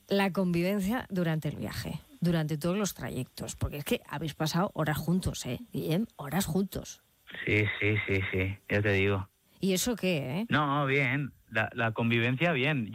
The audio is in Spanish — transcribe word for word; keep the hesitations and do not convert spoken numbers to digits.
la convivencia durante el viaje, durante todos los trayectos, porque es que habéis pasado horas juntos, ¿eh? Guillem, horas juntos. Sí, sí, sí, sí, ya te digo. ¿Y eso qué, eh? No, bien, la, la convivencia bien.